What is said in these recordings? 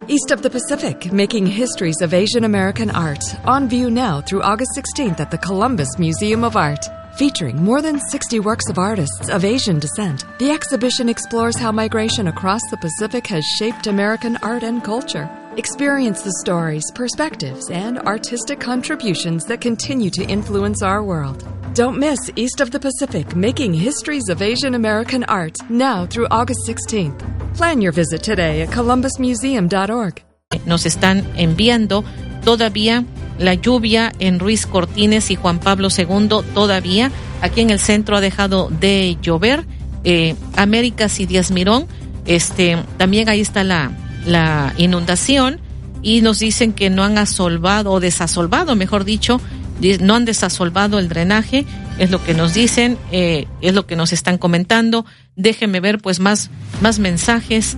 East of the Pacific, making histories of Asian American art. On view now through August 16th at the Columbus Museum of Art. Featuring more than 60 works of artists of Asian descent, the exhibition explores how migration across the Pacific has shaped American art and culture. Experience the stories, perspectives, and artistic contributions that continue to influence our world. Don't miss East of the Pacific, making histories of Asian American art, now through August 16th. Plan your visit today at columbusmuseum.org. Nos están enviando todavía la lluvia en Ruiz Cortines y Juan Pablo II, todavía aquí en el centro ha dejado de llover. Américas y Díaz Mirón, también ahí está la inundación, y nos dicen que no han asolvado o desasolvado, mejor dicho, no han desasolvado el drenaje, es lo que nos dicen, es lo que nos están comentando. Déjenme ver pues más mensajes.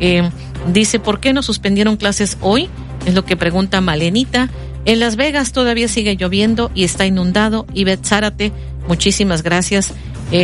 Dice, ¿por qué no suspendieron clases hoy? Es lo que pregunta Malenita. En Las Vegas todavía sigue lloviendo y está inundado. Ivette Zárate, muchísimas gracias.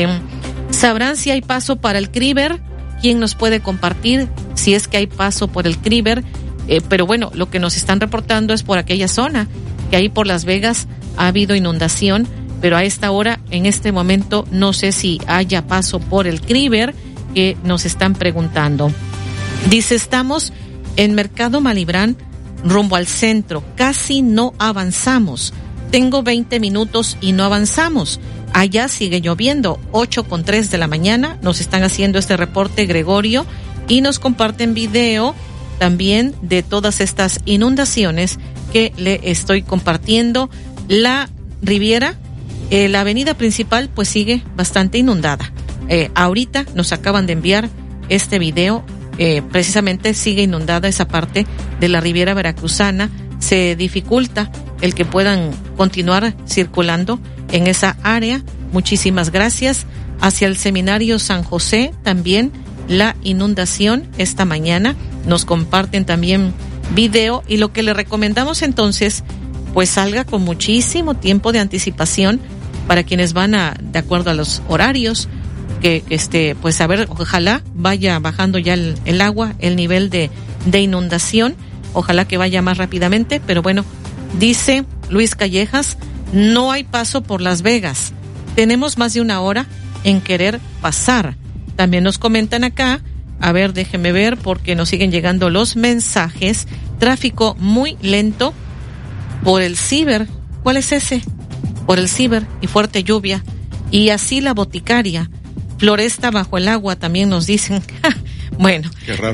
¿Sabrán si hay paso para el Criber? ¿Quién nos puede compartir si es que hay paso por el Criber? Pero bueno, lo que nos están reportando es por aquella zona, que ahí por Las Vegas ha habido inundación, pero a esta hora, en este momento, no sé si haya paso por el Criber, que nos están preguntando. Dice, estamos en Mercado Malibrán, rumbo al centro, casi no avanzamos. Tengo 20 minutos y no avanzamos. Allá sigue lloviendo, 8:03 de la mañana. Nos están haciendo este reporte, Gregorio, y nos comparten video también de todas estas inundaciones que le estoy compartiendo. La Riviera, la avenida principal, pues sigue bastante inundada. Ahorita nos acaban de enviar este video. Precisamente sigue inundada esa parte de la Riviera Veracruzana. Se dificulta el que puedan continuar circulando en esa área. Muchísimas gracias. Hacia el Seminario San José también la inundación esta mañana. Nos comparten también video, y lo que le recomendamos entonces, pues salga con muchísimo tiempo de anticipación para quienes van de acuerdo a los horarios, que pues a ver, ojalá vaya bajando ya el agua, el nivel de inundación, ojalá que vaya más rápidamente. Pero bueno, dice Luis Callejas, no hay paso por Las Vegas, tenemos más de una hora en querer pasar. También nos comentan acá, a ver, déjeme ver porque nos siguen llegando los mensajes. Tráfico muy lento por el Ciber. ¿Cuál es ese? Por el Ciber y fuerte lluvia. Y así la Boticaria. Floresta bajo el agua también nos dicen. Bueno. Qué raro.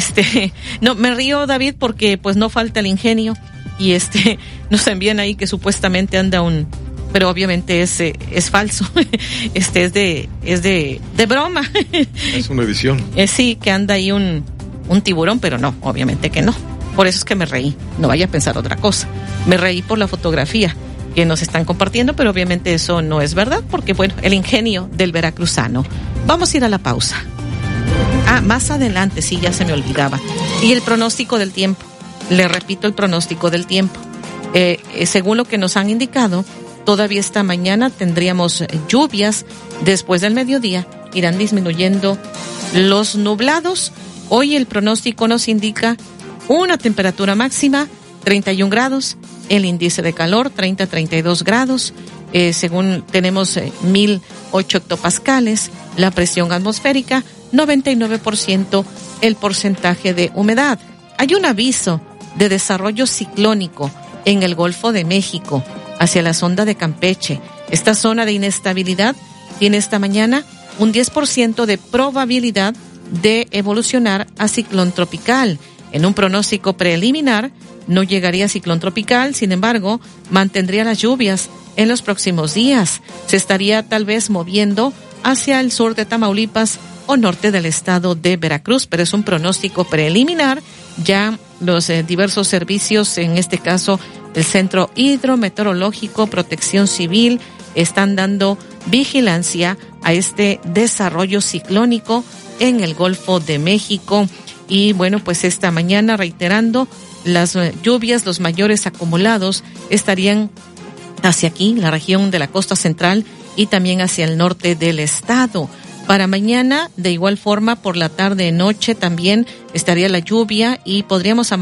No, me río, David, porque pues no falta el ingenio. Y nos envían ahí que supuestamente anda pero obviamente es falso. Es de broma. Es una edición. Sí, que anda ahí un tiburón, pero no, obviamente que no. Por eso es que me reí. No vaya a pensar otra cosa. Me reí por la fotografía que nos están compartiendo, pero obviamente eso no es verdad, porque bueno, el ingenio del veracruzano. Vamos a ir a la pausa. Más adelante, sí, ya se me olvidaba. Y el pronóstico del tiempo. Le repito el pronóstico del tiempo. Según lo que nos han indicado, todavía esta mañana tendríamos lluvias. Después del mediodía irán disminuyendo los nublados. Hoy el pronóstico nos indica una temperatura máxima 31 grados, el índice de calor 30-32 grados, según tenemos 1008 hectopascales, la presión atmosférica 99%, el porcentaje de humedad. Hay un aviso de desarrollo ciclónico en el Golfo de México hacia la sonda de Campeche. Esta zona de inestabilidad tiene esta mañana un 10% de probabilidad de evolucionar a ciclón tropical. En un pronóstico preliminar no llegaría a ciclón tropical, sin embargo, mantendría las lluvias en los próximos días. Se estaría tal vez moviendo hacia el sur de Tamaulipas o norte del estado de Veracruz, pero es un pronóstico preliminar. Ya los diversos servicios, en este caso el Centro Hidrometeorológico, Protección Civil, están dando vigilancia a este desarrollo ciclónico en el Golfo de México. Y bueno, pues esta mañana, reiterando, las lluvias, los mayores acumulados estarían hacia aquí, la región de la costa central, y también hacia el norte del estado. Para mañana, de igual forma, por la tarde, noche también estaría la lluvia y podríamos